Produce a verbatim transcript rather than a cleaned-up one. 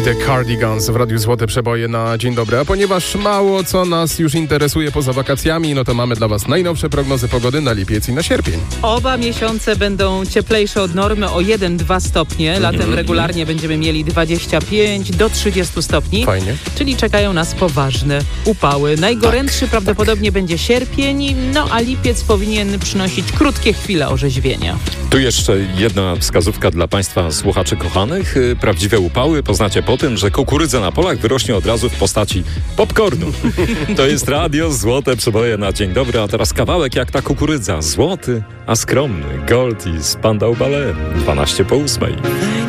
The Cardigans w Radiu Złote Przeboje na dzień dobry. A ponieważ mało co nas już interesuje poza wakacjami, no to mamy dla Was najnowsze prognozy pogody na lipiec i na sierpień. Oba miesiące będą cieplejsze od normy o jeden do dwóch stopnie. Latem mm. regularnie będziemy mieli dwadzieścia pięć do trzydziestu stopni. Fajnie. Czyli czekają nas poważne upały. Najgorętszy tak, prawdopodobnie tak. będzie sierpień, no a lipiec powinien przynosić krótkie chwile orzeźwienia. Tu jeszcze jedna wskazówka dla Państwa słuchaczy kochanych. Prawdziwe upały poznacie po tym, że kukurydza na polach wyrośnie od razu w postaci popcornu. To jest Radio Złote Przeboje na dzień dobry, a teraz kawałek jak ta kukurydza. Złoty, a skromny. Gold i Spandau Ballet. dwanaście po ósmej.